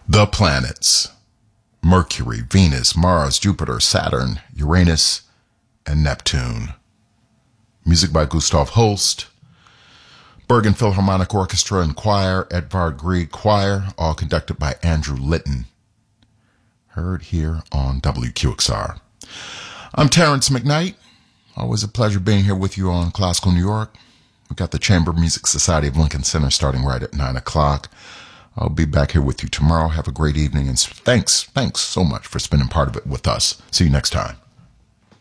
The planets: Mercury, Venus, Mars, Jupiter, Saturn, Uranus, and Neptune. Music by Gustav Holst. Bergen Philharmonic Orchestra and Choir, Edvard Grieg Choir, all conducted by Andrew Litton. Heard here on WQXR. I'm Terrence McKnight. Always a pleasure being here with you on Classical New York. We got the Chamber Music Society of Lincoln Center starting right at 9 o'clock. I'll be back here with you tomorrow. Have a great evening, and thanks so much for spending part of it with us. See you next time.